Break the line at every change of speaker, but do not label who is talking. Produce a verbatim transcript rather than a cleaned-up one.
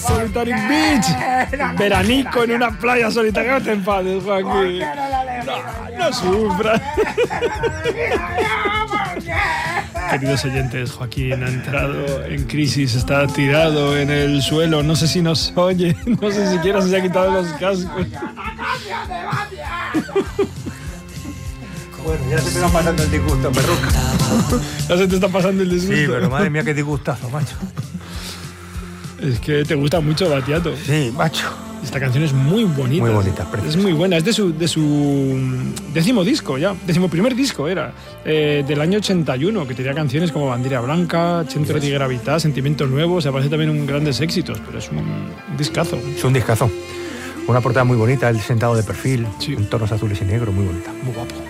Solitary Beach. Veranico en una playa solitaria. No te enfades, Joaquín. No, no sufras. Queridos oyentes, Joaquín ha entrado en crisis, está tirado en el suelo, no sé si nos oye, no sé siquiera si se ha quitado los cascos.
Bueno, ya se me va pasando el disgusto, perruca.
Ya se te está pasando el disgusto.
Sí, pero madre mía, qué disgustazo, macho.
Es que te gusta mucho Battiato.
Sí, macho.
Esta canción es muy bonita.
Muy bonita, preciosa.
Es muy buena, es de su, de su décimo disco ya, décimo primer disco era, eh, del año ochenta y uno, que tenía canciones como Bandera Blanca, Centro di Gravità, Sentimientos Nuevos, aparece también un grandes éxitos, pero es un, un discazo.
Es un discazo. Una portada muy bonita, él sentado de perfil,
sí.
en tonos azules y negros, muy bonita.
Muy guapo.